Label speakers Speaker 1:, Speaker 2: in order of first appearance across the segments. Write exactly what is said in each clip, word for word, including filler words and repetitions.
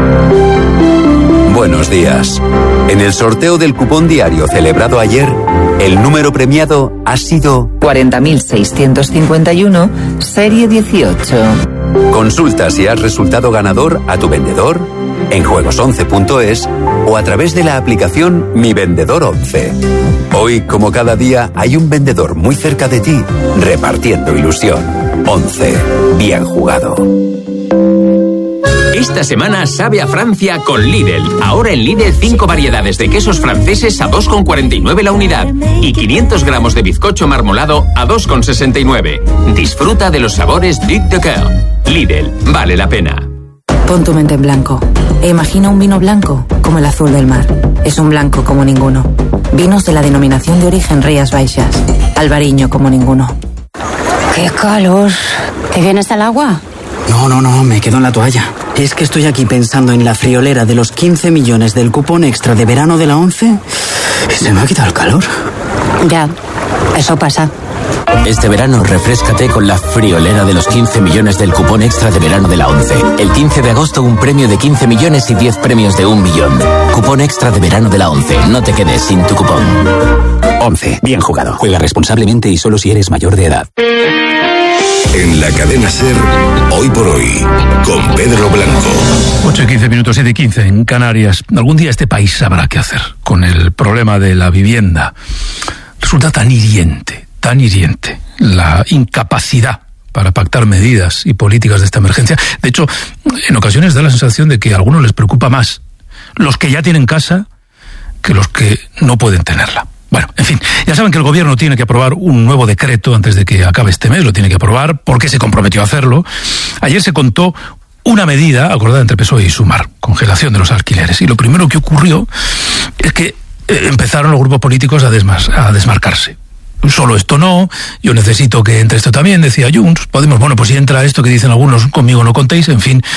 Speaker 1: Buenos días. En el sorteo del cupón diario celebrado ayer, el número premiado ha sido
Speaker 2: cuarenta mil seiscientos cincuenta y uno, serie dieciocho.
Speaker 1: Consulta si has resultado ganador a tu vendedor, en juegos once punto es o a través de la aplicación Mi Vendedor once. Hoy, como cada día, hay un vendedor muy cerca de ti, repartiendo ilusión. once. Bien jugado.
Speaker 3: Esta semana sabe a Francia con Lidl. Ahora en Lidl cinco variedades de quesos franceses a dos con cuarenta y nueve la unidad y quinientos gramos de bizcocho marmolado a dos con sesenta y nueve. Disfruta de los sabores Duc de Coeur. Lidl, vale la pena.
Speaker 4: Pon tu mente en blanco e imagina un vino blanco como el azul del mar. Es un blanco como ninguno. Vinos de la denominación de origen Rías Baixas. Albariño como ninguno.
Speaker 5: ¡Qué calor! ¿Te vienes al agua?
Speaker 6: No, no, no, me quedo en la toalla. Es que estoy aquí pensando en la friolera de los quince millones del cupón extra de verano de la once y se me ha quitado el calor.
Speaker 5: Ya, eso pasa.
Speaker 7: Este verano refréscate con la friolera de los quince millones del cupón extra de verano de la once. El quince de agosto un premio de quince millones y diez premios de un millón. Cupón extra de verano de la once. No te quedes sin tu cupón.
Speaker 8: once. Bien jugado. Juega responsablemente y solo si eres mayor de edad.
Speaker 9: En la cadena SER, Hoy por Hoy, con Pedro Blanco.
Speaker 10: ocho y quince minutos, siete y quince en Canarias. Algún día este país sabrá qué hacer con el problema de la vivienda. Resulta tan hiriente, tan hiriente, la incapacidad para pactar medidas y políticas de esta emergencia. De hecho, en ocasiones da la sensación de que a algunos les preocupa más los que ya tienen casa que los que no pueden tenerla. Bueno, en fin, ya saben que el gobierno tiene que aprobar un nuevo decreto antes de que acabe este mes, lo tiene que aprobar porque se comprometió a hacerlo. Ayer se contó una medida acordada entre P S O E y Sumar, congelación de los alquileres, y lo primero que ocurrió es que eh, empezaron los grupos políticos a, desmar- a desmarcarse. Solo esto no, yo necesito que entre esto también, decía Junts, Podemos, bueno, pues si entra esto que dicen algunos, conmigo no contéis, en fin,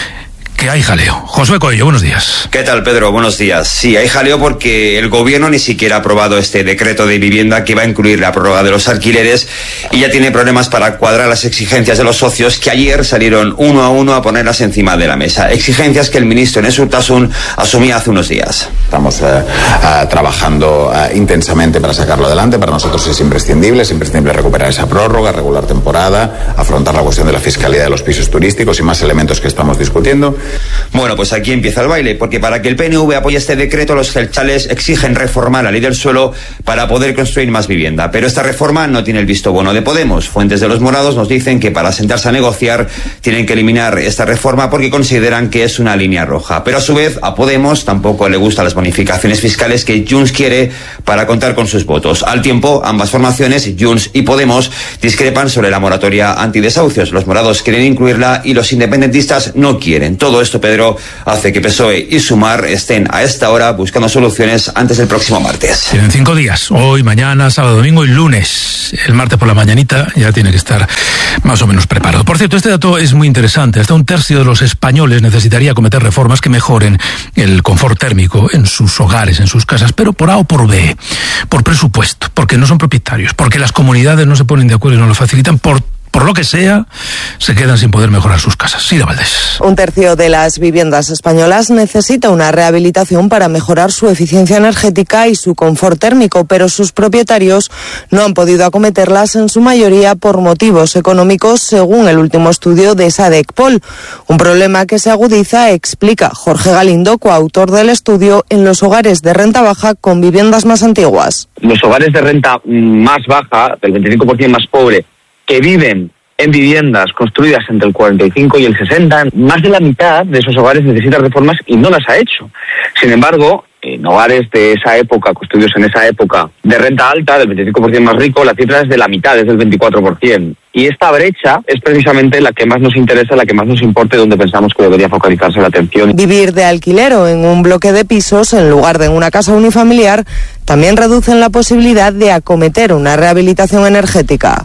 Speaker 10: que hay jaleo. Josué Coello, buenos días.
Speaker 11: ¿Qué tal, Pedro? Buenos días. Sí, hay jaleo porque el gobierno ni siquiera ha aprobado este decreto de vivienda que va a incluir la prórroga de los alquileres y ya tiene problemas para cuadrar las exigencias de los socios que ayer salieron uno a uno a ponerlas encima de la mesa. Exigencias que el ministro Enes Urtasun asumía hace unos días.
Speaker 12: Estamos eh, eh, trabajando eh, intensamente para sacarlo adelante. Para nosotros es imprescindible, es imprescindible recuperar esa prórroga, regular temporada, afrontar la cuestión de la fiscalidad de los pisos turísticos y más elementos que estamos discutiendo.
Speaker 11: Bueno, pues aquí empieza el baile, porque para que el P N V apoye este decreto, los jeltzales exigen reformar la ley del suelo para poder construir más vivienda. Pero esta reforma no tiene el visto bueno de Podemos. Fuentes de los morados nos dicen que para sentarse a negociar tienen que eliminar esta reforma porque consideran que es una línea roja. Pero a su vez, a Podemos tampoco le gustan las bonificaciones fiscales que Junts quiere para contar con sus votos. Al tiempo, ambas formaciones, Junts y Podemos, discrepan sobre la moratoria antidesahucios. Los morados quieren incluirla y los independentistas no quieren. Todo esto, Pedro, hace que P S O E y Sumar estén a esta hora buscando soluciones antes del próximo martes.
Speaker 10: Tienen cinco días, hoy, mañana, sábado, domingo y lunes. El martes por la mañanita ya tiene que estar más o menos preparado. Por cierto, este dato es muy interesante. Hasta un tercio de los españoles necesitaría acometer reformas que mejoren el confort térmico en sus hogares, en sus casas, pero por A o por B, por presupuesto, porque no son propietarios, porque las comunidades no se ponen de acuerdo y no lo facilitan, por Por lo que sea, se quedan sin poder mejorar sus casas. Sira Valdés.
Speaker 13: Un tercio de las viviendas españolas necesita una rehabilitación para mejorar su eficiencia energética y su confort térmico, pero sus propietarios no han podido acometerlas en su mayoría por motivos económicos, según el último estudio de Sadecpol. Un problema que se agudiza, explica Jorge Galindo, coautor del estudio, en los hogares de renta baja con viviendas más antiguas.
Speaker 14: Los hogares de renta más baja, del veinticinco por ciento más pobre, que viven en viviendas construidas entre el cuarenta y cinco y el sesenta, más de la mitad de esos hogares necesitan reformas y no las ha hecho. Sin embargo, en hogares de esa época, construidos en esa época, de renta alta, del veinticinco por ciento más rico, la cifra es de la mitad, es del veinticuatro por ciento. Y esta brecha es precisamente la que más nos interesa, la que más nos importa y donde pensamos que debería focalizarse la atención.
Speaker 13: Vivir de alquiler o en un bloque de pisos en lugar de en una casa unifamiliar también reducen la posibilidad de acometer una rehabilitación energética.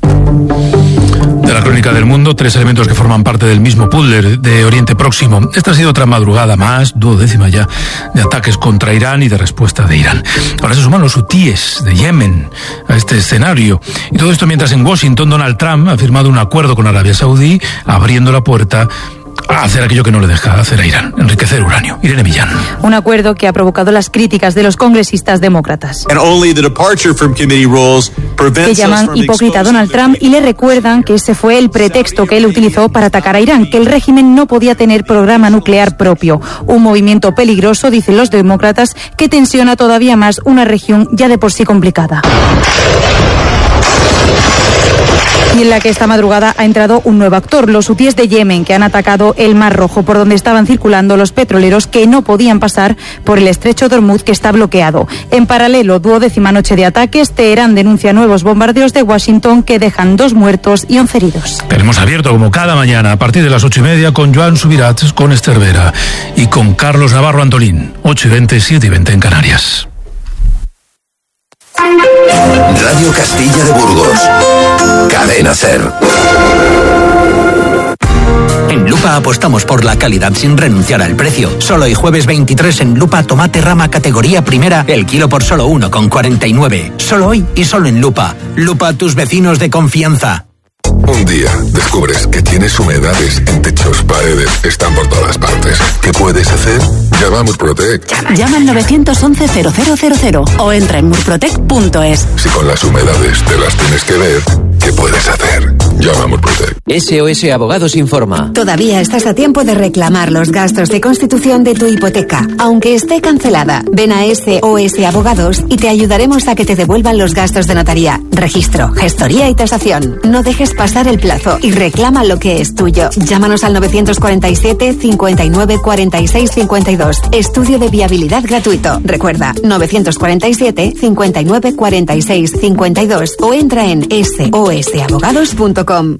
Speaker 10: De la crónica del mundo, tres elementos que forman parte del mismo puzzle de Oriente Próximo. Esta ha sido otra madrugada más, duodécima ya, de ataques contra Irán y de respuesta de Irán. Ahora se suman los hutíes de Yemen a este escenario. Y todo esto mientras en Washington Donald Trump ha firmado un acuerdo con Arabia Saudí, abriendo la puerta a hacer aquello que no le deja hacer a Irán, enriquecer uranio. Irene Millán.
Speaker 15: Un acuerdo que ha provocado las críticas de los congresistas demócratas, que llaman hipócrita a Donald Trump y le recuerdan que ese fue el pretexto que él utilizó para atacar a Irán, que el régimen no podía tener programa nuclear propio. Un movimiento peligroso, dicen los demócratas, que tensiona todavía más una región ya de por sí complicada. Y en la que esta madrugada ha entrado un nuevo actor, los hutíes de Yemen, que han atacado el Mar Rojo, por donde estaban circulando los petroleros que no podían pasar por el estrecho de Hormuz, que está bloqueado. En paralelo, duodécima noche de ataques, Teherán denuncia nuevos bombardeos de Washington que dejan dos muertos y once heridos.
Speaker 10: Tenemos abierto como cada mañana a partir de las ocho y media con Joan Subirats, con Esther Vera y con Carlos Navarro Antolín. ocho y veinte, siete y veinte en Canarias.
Speaker 9: Radio Castilla de Burgos. Cadena SER.
Speaker 16: En Lupa apostamos por la calidad sin renunciar al precio. Solo hoy jueves veintitrés en Lupa tomate rama categoría primera, el kilo por solo uno con cuarenta y nueve. Solo hoy y solo en Lupa. Lupa, tus vecinos de confianza.
Speaker 17: Un día descubres que tienes humedades en techos, paredes, están por todas partes. ¿Qué puedes hacer? Llama a Murprotec.
Speaker 18: Llama al nueve once cero cero cero cero o entra en murprotec punto es.
Speaker 17: Si con las humedades te las tienes que ver, ¿qué puedes hacer? Llama a Murprotec.
Speaker 19: S O S Abogados informa.
Speaker 20: Todavía estás a tiempo de reclamar los gastos de constitución de tu hipoteca, aunque esté cancelada. Ven a S O S Abogados y te ayudaremos a que te devuelvan los gastos de notaría, registro, gestoría y tasación. No dejes pasar el plazo y reclama lo que es tuyo. Llámanos al nueve cuatro siete, cincuenta y nueve, cuarenta y seis, cincuenta y dos. Estudio de viabilidad gratuito. Recuerda, nueve cuatro siete, cincuenta y nueve, cuarenta y seis, cincuenta y dos o entra en S O S abogados punto com.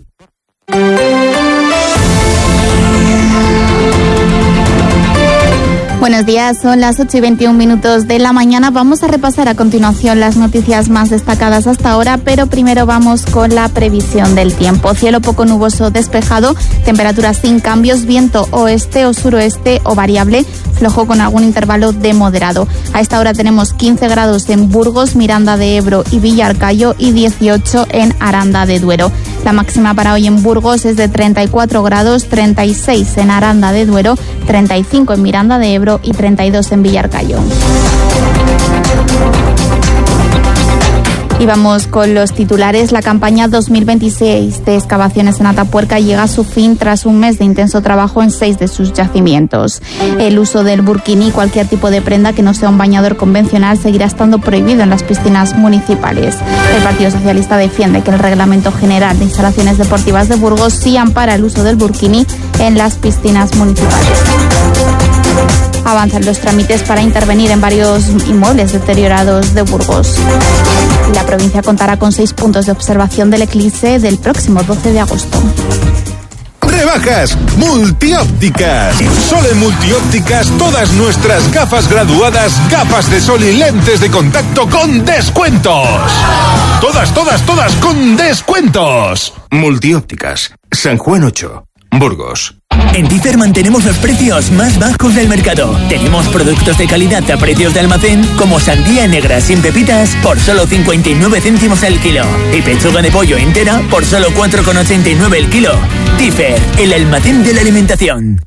Speaker 21: Buenos días, son las ocho y veintiún minutos de la mañana. Vamos a repasar a continuación las noticias más destacadas hasta ahora, pero primero vamos con la previsión del tiempo. Cielo poco nuboso despejado, temperaturas sin cambios, viento oeste o suroeste o variable, flojo con algún intervalo de moderado. A esta hora tenemos quince grados en Burgos, Miranda de Ebro y Villarcayo y dieciocho en Aranda de Duero. La máxima para hoy en Burgos es de treinta y cuatro grados, treinta y seis en Aranda de Duero, treinta y cinco en Miranda de Ebro y treinta y dos en Villarcayo. Y vamos con los titulares. La campaña dos mil veintiséis de excavaciones en Atapuerca llega a su fin tras un mes de intenso trabajo en seis de sus yacimientos. El uso del burkini y cualquier tipo de prenda que no sea un bañador convencional seguirá estando prohibido en las piscinas municipales. El Partido Socialista defiende que el Reglamento General de Instalaciones Deportivas de Burgos sí ampara el uso del burkini en las piscinas municipales. Avanzan los trámites para intervenir en varios inmuebles deteriorados de Burgos. La provincia contará con seis puntos de observación del eclipse del próximo doce de agosto.
Speaker 22: Rebajas multiópticas. Solo en multiópticas todas nuestras gafas graduadas, gafas de sol y lentes de contacto con descuentos. Todas, todas, todas con descuentos. Multiópticas. San Juan ocho, Burgos.
Speaker 23: En Ticer mantenemos los precios más bajos del mercado. Tenemos productos de calidad a precios de almacén, como sandía negra sin pepitas por solo cincuenta y nueve céntimos el kilo y pechuga de pollo entera por solo cuatro con ochenta y nueve el kilo. Ticer, el almacén de la alimentación.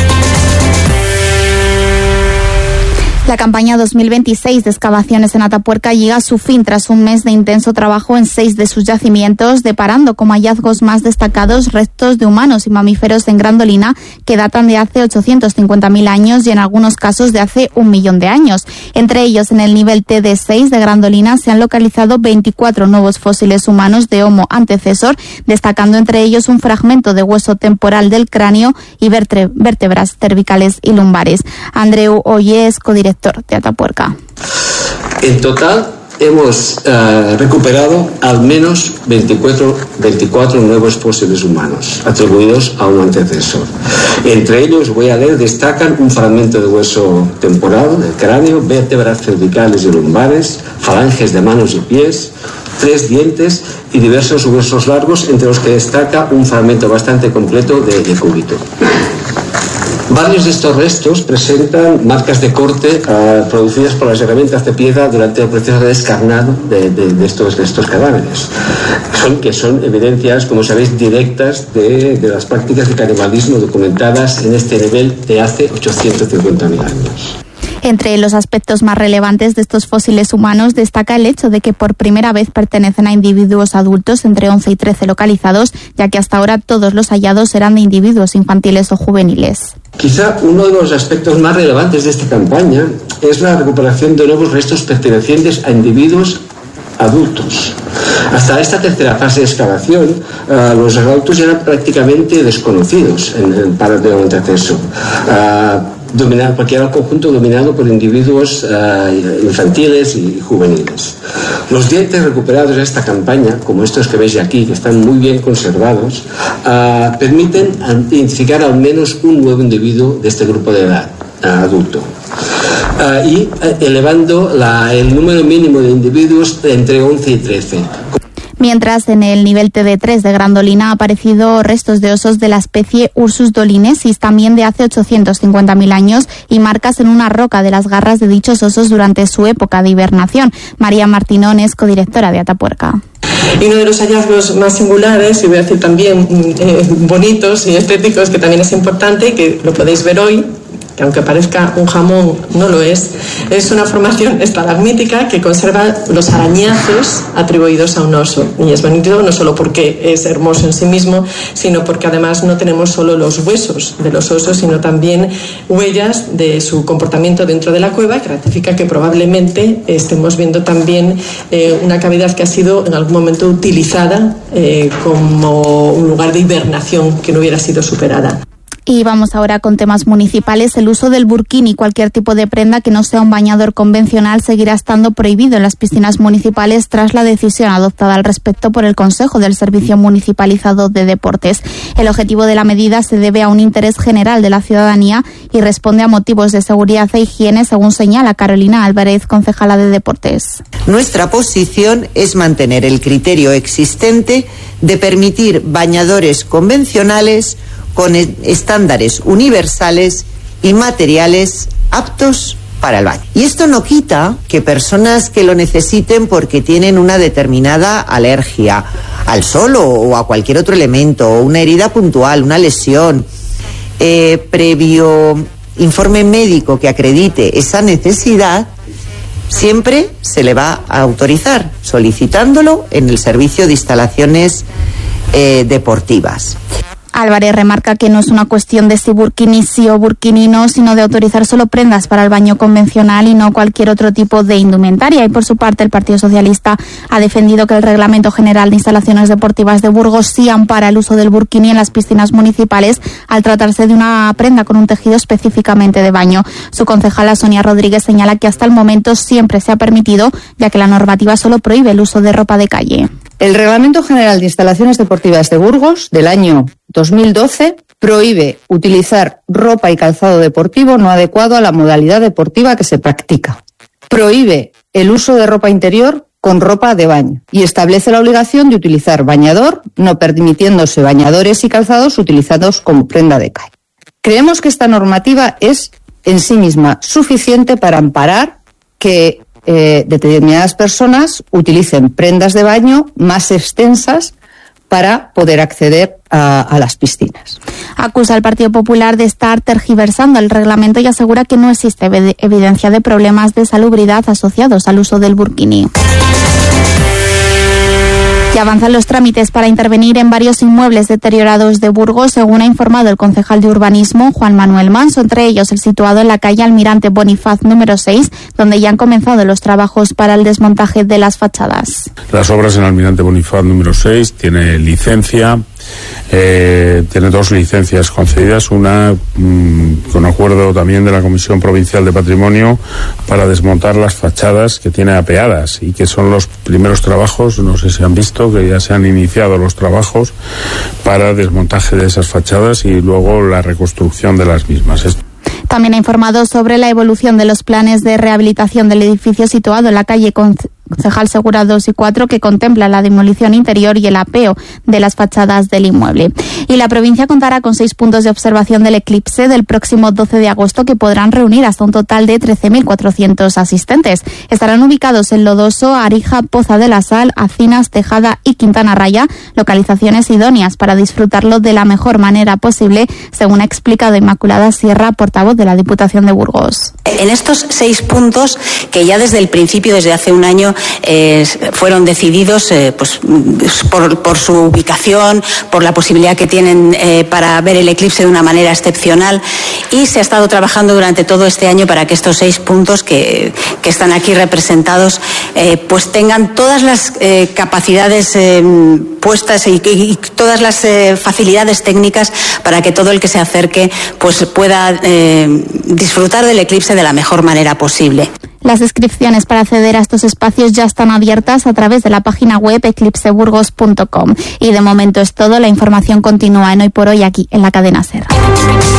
Speaker 21: La campaña dos mil veintiséis de excavaciones en Atapuerca llega a su fin tras un mes de intenso trabajo en seis de sus yacimientos, deparando como hallazgos más destacados restos de humanos y mamíferos en Grandolina que datan de hace ochocientos cincuenta mil años y en algunos casos de hace un millón de años. Entre ellos, en el nivel T D seis de Grandolina se han localizado veinticuatro nuevos fósiles humanos de Homo antecesor, destacando entre ellos un fragmento de hueso temporal del cráneo y vértebras cervicales y lumbares. Andreu Ollés, codirector de Atapuerca.
Speaker 24: En total hemos uh, recuperado al menos veinticuatro, veinticuatro nuevos fósiles humanos atribuidos a un antecesor. Entre ellos, voy a leer, destacan un fragmento de hueso temporal del cráneo, vértebras cervicales y lumbares, falanges de manos y pies, tres dientes y diversos huesos largos, entre los que destaca un fragmento bastante completo de decúbito. Varios de estos restos presentan marcas de corte uh, producidas por las herramientas de piedra durante el proceso de descarnado de, de, de, estos, de estos cadáveres. Son, que son evidencias, como sabéis, directas de, de las prácticas de canibalismo documentadas en este nivel de hace ochocientos cincuenta mil años.
Speaker 21: Entre los aspectos más relevantes de estos fósiles humanos destaca el hecho de que por primera vez pertenecen a individuos adultos entre once y trece localizados, ya que hasta ahora todos los hallados eran de individuos infantiles o juveniles.
Speaker 24: Quizá uno de los aspectos más relevantes de esta campaña es la recuperación de nuevos restos pertenecientes a individuos adultos. Hasta esta tercera fase de excavación, uh, los adultos eran prácticamente desconocidos en el páramo de anteceso. Uh, Dominado, porque era un conjunto dominado por individuos uh, infantiles y juveniles. Los dientes recuperados de esta campaña, como estos que veis aquí, que están muy bien conservados, uh, permiten identificar al menos un nuevo individuo de este grupo de edad uh, adulto. Uh, y uh, elevando la, el número mínimo de individuos de entre once y trece.
Speaker 21: Mientras en el nivel T D tres de Grandolina ha aparecido restos de osos de la especie Ursus dolinesis, también de hace ochocientos cincuenta mil años, y marcas en una roca de las garras de dichos osos durante su época de hibernación. María Martinón es codirectora de Atapuerca.
Speaker 1: Y uno de los hallazgos más singulares, y voy a decir también eh, bonitos y estéticos, que también es importante y que lo podéis ver hoy, que aunque parezca un jamón, no lo es, es una formación estalagmítica que conserva los arañazos atribuidos a un oso. Y es bonito no solo porque es hermoso en sí mismo, sino porque además no tenemos solo los huesos de los osos, sino también huellas de su comportamiento dentro de la cueva, que ratifica que probablemente estemos viendo también eh, una cavidad que ha sido en algún momento utilizada eh, como un lugar de hibernación que no hubiera sido superada.
Speaker 21: Y vamos ahora con temas municipales. El uso del burkini y cualquier tipo de prenda que no sea un bañador convencional seguirá estando prohibido en las piscinas municipales tras la decisión adoptada al respecto por el Consejo del Servicio Municipalizado de Deportes. El objetivo de la medida se debe a un interés general de la ciudadanía y responde a motivos de seguridad e higiene, según señala Carolina Álvarez, concejala de Deportes.
Speaker 2: Nuestra posición es mantener el criterio existente de permitir bañadores convencionales con estándares universales y materiales aptos para el baño. Y esto no quita que personas que lo necesiten porque tienen una determinada alergia al sol o a cualquier otro elemento, o una herida puntual, una lesión, eh, previo informe médico que acredite esa necesidad, siempre se le va a autorizar, solicitándolo en el servicio de instalaciones eh, deportivas.
Speaker 21: Álvarez remarca que no es una cuestión de si burkini sí o burkini no, sino de autorizar solo prendas para el baño convencional y no cualquier otro tipo de indumentaria. Y por su parte, el Partido Socialista ha defendido que el Reglamento General de Instalaciones Deportivas de Burgos sí ampara el uso del burkini en las piscinas municipales al tratarse de una prenda con un tejido específicamente de baño. Su concejala Sonia Rodríguez señala que hasta el momento siempre se ha permitido, ya que la normativa solo prohíbe el uso de ropa de calle.
Speaker 3: El Reglamento General de Instalaciones Deportivas de Burgos del año dos mil doce prohíbe utilizar ropa y calzado deportivo no adecuado a la modalidad deportiva que se practica. Prohíbe el uso de ropa interior con ropa de baño y establece la obligación de utilizar bañador, no permitiéndose bañadores y calzados utilizados como prenda de calle. Creemos que esta normativa es en sí misma suficiente para amparar que Eh, determinadas personas utilicen prendas de baño más extensas para poder acceder a, a las piscinas.
Speaker 21: Acusa al Partido Popular de estar tergiversando el reglamento y asegura que no existe ev- evidencia de problemas de salubridad asociados al uso del burkini. Y avanzan los trámites para intervenir en varios inmuebles deteriorados de Burgos, según ha informado el concejal de Urbanismo, Juan Manuel Manso, entre ellos el situado en la calle Almirante Bonifaz número seis, donde ya han comenzado los trabajos para el desmontaje de las fachadas.
Speaker 4: Las obras en Almirante Bonifaz número seis tiene licencia, eh, tiene dos licencias concedidas, una mmm, con acuerdo también de la Comisión Provincial de Patrimonio para desmontar las fachadas que tiene apeadas y que son los primeros trabajos, no sé si han visto que ya se han iniciado los trabajos para desmontaje de esas fachadas y luego la reconstrucción de las mismas.
Speaker 21: También ha informado sobre la evolución de los planes de rehabilitación del edificio situado en la calle concejal Segura dos y cuatro, que contempla la demolición interior y el apeo de las fachadas del inmueble. Y la provincia contará con seis puntos de observación del eclipse del próximo doce de agosto que podrán reunir hasta un total de trece mil cuatrocientos asistentes. Estarán ubicados en Lodoso, Arija, Poza de la Sal, Acinas, Tejada y Quintana Raya, localizaciones idóneas para disfrutarlo de la mejor manera posible, según ha explicado Inmaculada Sierra, portavoz de la Diputación de Burgos.
Speaker 5: En estos seis puntos que ya desde el principio, desde hace un año, eh, fueron decididos eh, pues, por, por su ubicación, por la posibilidad que tienen eh, para ver el eclipse de una manera excepcional, y se ha estado trabajando durante todo este año para que estos seis puntos que, que están aquí representados eh, pues tengan todas las eh, capacidades eh, puestas y, y todas las eh, facilidades técnicas para que todo el que se acerque pues pueda eh, disfrutar del eclipse de la mejor manera posible.
Speaker 21: Las inscripciones para acceder a estos espacios ya están abiertas a través de la página web eclipse burgos punto com. Y de momento es todo. La información continúa en Hoy por Hoy aquí en la cadena SER.